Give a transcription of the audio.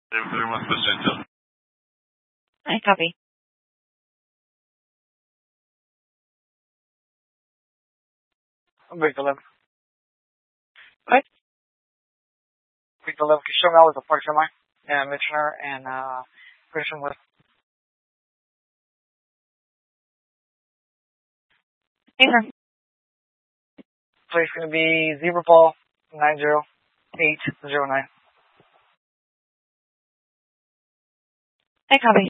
31%. I copy. Week 11. What? Week 11. Can you show me all the parts, am I? Yeah, Michener and Christian with. Affirm. Place going to be Zebra Ball 90809. I copy.